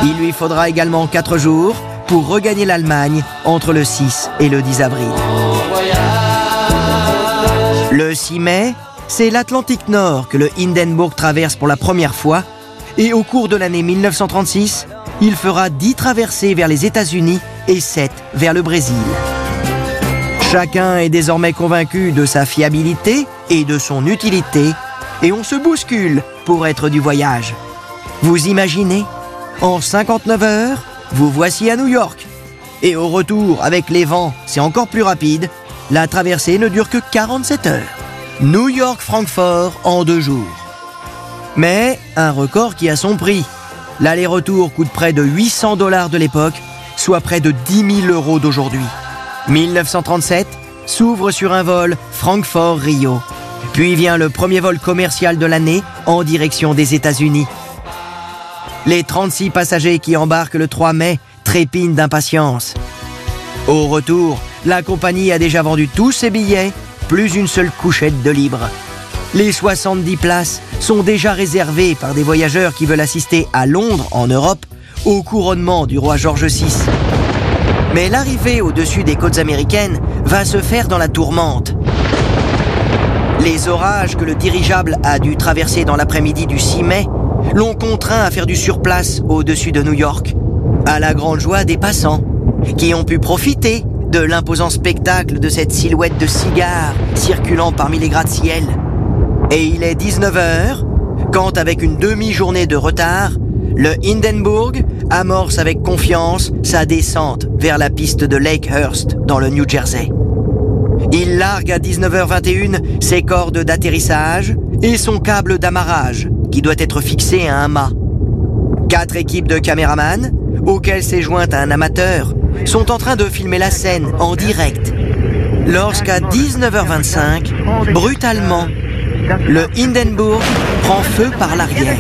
Il lui faudra également 4 jours pour regagner l'Allemagne entre le 6 et le 10 avril. Le 6 mai, c'est l'Atlantique Nord que le Hindenburg traverse pour la première fois et au cours de l'année 1936, il fera 10 traversées vers les États-Unis et 7 vers le Brésil. Chacun est désormais convaincu de sa fiabilité et de son utilité et on se bouscule pour être du voyage. Vous imaginez ? En 59 heures, vous voici à New York. Et au retour, avec les vents, c'est encore plus rapide. La traversée ne dure que 47 heures. New York-Francfort en 2 jours. Mais un record qui a son prix. L'aller-retour coûte près de $800 de l'époque, soit près de 10 000 € d'aujourd'hui. 1937 s'ouvre sur un vol Francfort-Rio. Puis vient le premier vol commercial de l'année en direction des États-Unis. Les 36 passagers qui embarquent le 3 mai trépignent d'impatience. Au retour, la compagnie a déjà vendu tous ses billets, plus une seule couchette de libre. Les 70 places sont déjà réservées par des voyageurs qui veulent assister à Londres, en Europe, au couronnement du roi George VI. Mais l'arrivée au-dessus des côtes américaines va se faire dans la tourmente. Les orages que le dirigeable a dû traverser dans l'après-midi du 6 mai l'ont contraint à faire du surplace au-dessus de New York, à la grande joie des passants, qui ont pu profiter de l'imposant spectacle de cette silhouette de cigare circulant parmi les gratte-ciel. Et il est 19h, quand avec une demi-journée de retard, le Hindenburg amorce avec confiance sa descente vers la piste de Lakehurst, dans le New Jersey. Il largue à 19h21 ses cordes d'atterrissage et son câble d'amarrage, qui doit être fixé à un mât. 4 équipes de caméramans, auxquelles s'est joint un amateur, sont en train de filmer la scène en direct. Lorsqu'à 19h25, brutalement, le Hindenburg prend feu par l'arrière.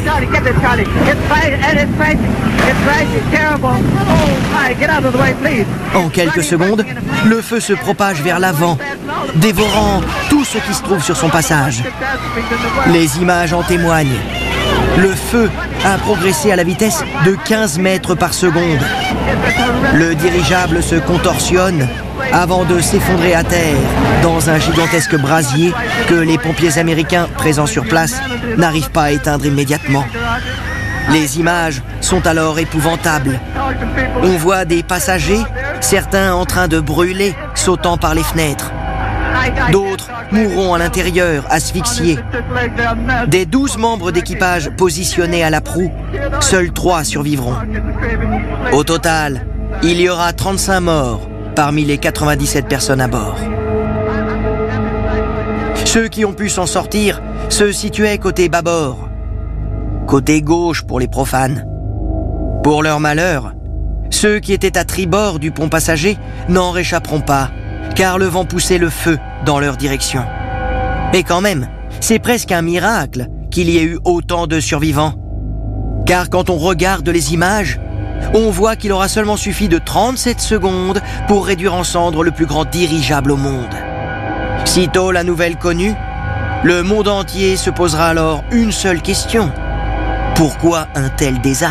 En quelques secondes, le feu se propage vers l'avant, dévorant tout ce qui se trouve sur son passage. Les images en témoignent. Le feu a progressé à la vitesse de 15 mètres par seconde. Le dirigeable se contorsionne avant de s'effondrer à terre dans un gigantesque brasier que les pompiers américains présents sur place n'arrivent pas à éteindre immédiatement. Les images sont alors épouvantables. On voit des passagers, certains en train de brûler, sautant par les fenêtres. D'autres mourront à l'intérieur, asphyxiés. Des 12 membres d'équipage positionnés à la proue, seuls 3 survivront. Au total, il y aura 35 morts parmi les 97 personnes à bord. Ceux qui ont pu s'en sortir se situaient côté bâbord, côté gauche pour les profanes. Pour leur malheur, ceux qui étaient à tribord du pont passager n'en réchapperont pas, car le vent poussait le feu dans leur direction. Mais quand même, c'est presque un miracle qu'il y ait eu autant de survivants. Car quand on regarde les images, on voit qu'il aura seulement suffi de 37 secondes pour réduire en cendres le plus grand dirigeable au monde. Sitôt la nouvelle connue, le monde entier se posera alors une seule question. Pourquoi un tel désastre ?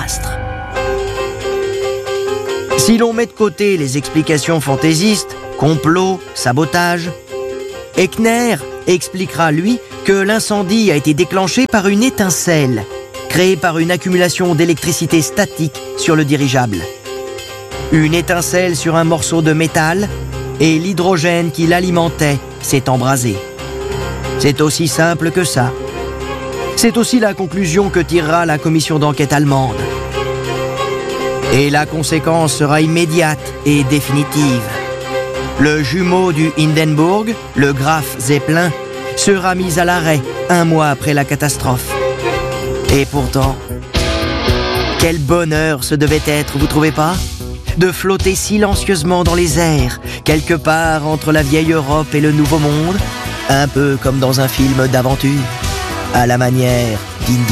Si l'on met de côté les explications fantaisistes, complot, sabotage, Eckner expliquera, lui, que l'incendie a été déclenché par une étincelle, créée par une accumulation d'électricité statique sur le dirigeable. Une étincelle sur un morceau de métal et l'hydrogène qui l'alimentait s'est embrasé. C'est aussi simple que ça. C'est aussi la conclusion que tirera la commission d'enquête allemande. Et la conséquence sera immédiate et définitive. Le jumeau du Hindenburg, le Graf Zeppelin, sera mis à l'arrêt 1 mois après la catastrophe. Et pourtant, quel bonheur ce devait être, vous trouvez pas ? De flotter silencieusement dans les airs, quelque part entre la vieille Europe et le Nouveau Monde, un peu comme dans un film d'aventure, à la manière d'Indiana